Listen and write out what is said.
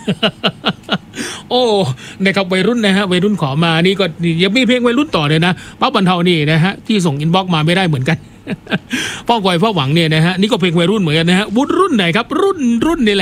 โอ้นะครับวัยรุ่นนะฮะวัยรุ่นขอมานี่ก็ยังมีเพลงวัยรุ่นต่อเลยนะป้าบรรเทานี่นะฮะที่ส่งอินบ็อกซ์มาไม่ได้เหมือนกันพ่อคอยพ่อหวังเนี่ยนะฮะนี่ก็เพลงวัยรุ่นเหมือนกันนะฮะรุ่นไหนครับรุ่นนี่แหละ